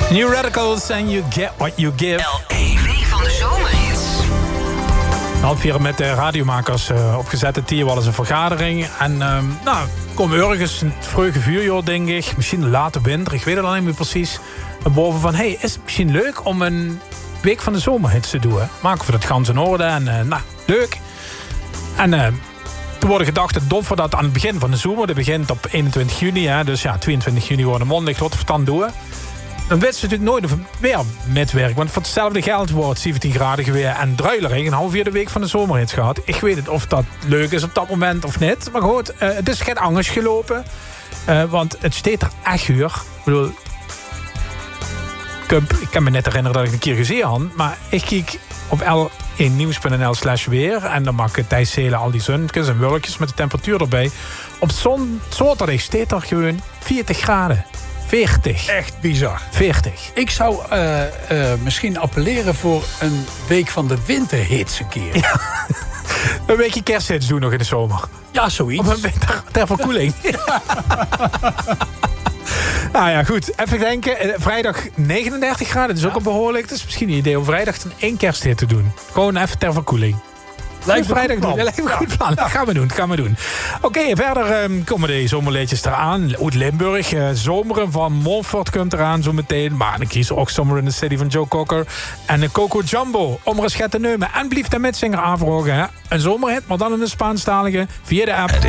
New Radicals and You Get What You Give. LA Week van de Zomerhits. Half vier met de radiomakers opgezet. Het hier was een vergadering. En kom ergens een vroege vuurjaar, denk ik. Misschien late winter, ik weet het al niet meer precies. En boven van, hey, is het misschien leuk om een week van de zomerhits te doen? Hè? Maken we dat gans in orde en leuk. En toen worden gedachten, dom voor dat aan het begin van de zomer. Dat begint op 21 juni, hè, dus ja, 22 juni worden mondig. Wat we dan doen? Dan weten ze natuurlijk nooit of het weer metwerkt. Want voor hetzelfde geld wordt 17 graden weer en druilerig. Een half uur de week van de zomerhits gehad. Ik weet het of dat leuk is op dat moment of niet. Maar goed, het is geen angst gelopen. Want het steekt er echt uur. Ik bedoel, ik kan me net herinneren dat ik een keer gezien had. Maar ik kijk op l1nieuws.nl/weer. En dan maken Thijs Zelen al die zuntjes en wolkjes met de temperatuur erbij. Op zaterdag steekt er gewoon 40 graden. 40. Echt bizar. 40. Ik zou misschien appelleren voor een week van de winterhits een keer. Ja, een weekje kersthits doen nog in de zomer. Ja, zoiets. Op een winter ter verkoeling. Nou ja, goed. Even denken. Vrijdag 39 graden. Dat is ook al behoorlijk. Het is misschien een idee om vrijdag een 1 kersthit te doen. Gewoon even ter verkoeling. Lijkt me vrijdag doen. Lijkt me een goed plan. Dat gaan we doen. Oké, verder komen de zomerliedjes eraan. Oud-Limburg. Zomeren van Montfort komt eraan zo meteen. Maar dan kies ook Summer in the City van Joe Cocker. En de Coco Jumbo. Om er eens te nemen. En blieft de metzinger aanvragen. Een zomerhit, maar dan in de Spaanstalige via de app.